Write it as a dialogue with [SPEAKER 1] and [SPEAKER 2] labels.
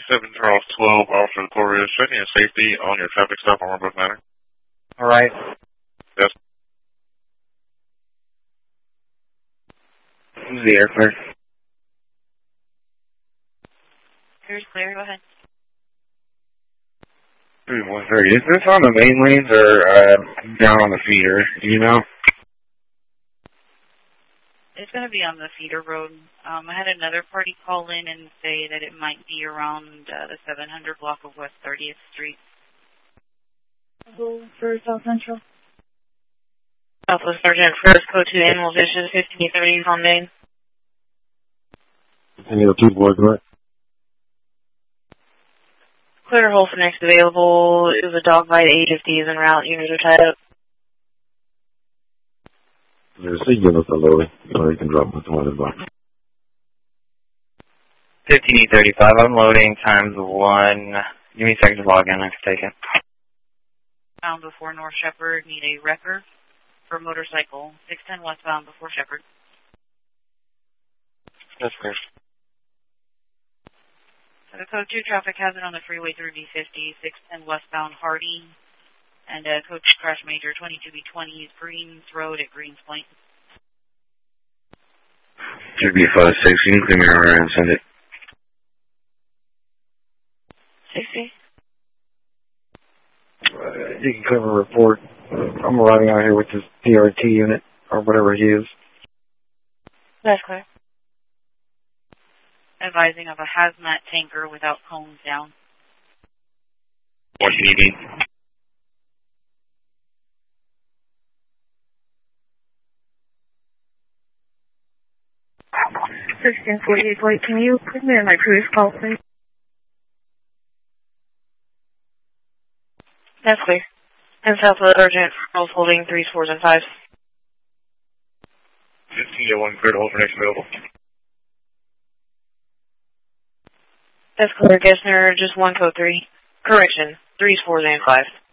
[SPEAKER 1] 7 Charles 12, Officer Correa, safety and safety on your traffic stop on Roebuck Manor.
[SPEAKER 2] All right.
[SPEAKER 1] Yes.
[SPEAKER 2] Who's the air clear?
[SPEAKER 3] Here's clear, go ahead.
[SPEAKER 2] 130. Is this on the main lanes or down on the feeder? Do you know?
[SPEAKER 3] It's going to be on the feeder road. I had another party call in and say that it might be around the 700 block of West 30th Street.
[SPEAKER 4] For South Central.
[SPEAKER 3] Southwest Sergeant Fresco Code 2 Animal Vision 1530 on main.
[SPEAKER 2] Any other people working right?
[SPEAKER 3] Clear hole for next available. It was a dog bite. 850 is en route. Units are tied up.
[SPEAKER 2] There's a unit loading, or you can drop them to 100 bucks.
[SPEAKER 5] 1535, unloading, times 1. Give me a second to log in, I can take it.
[SPEAKER 3] Bound before North Shepherd, need a wrecker for motorcycle. 610 westbound before Shepherd.
[SPEAKER 5] That's correct.
[SPEAKER 3] So the Code 2 traffic hazard on the freeway through B50, 610 westbound Hardy. And Code 2 crash major 22B20 is Greens Road at Greens Point.
[SPEAKER 2] Should be 5-6. You can clear me around and send it.
[SPEAKER 3] 60?
[SPEAKER 2] You can cover a report. I'm arriving out here with this PRT unit, or whatever he is.
[SPEAKER 3] That's clear. Advising of a hazmat tanker without cones down.
[SPEAKER 2] What do you need?
[SPEAKER 4] 1648 Blake, can you put me in my previous call, please?
[SPEAKER 3] That's clear. And Southwest Sergeant Charles holding 3s, 4s, and 5s.
[SPEAKER 1] 1501, clear to hold for next available.
[SPEAKER 3] That's clear, Gessner, just 1 code 3. Correction, 3s, 4s, and 5s.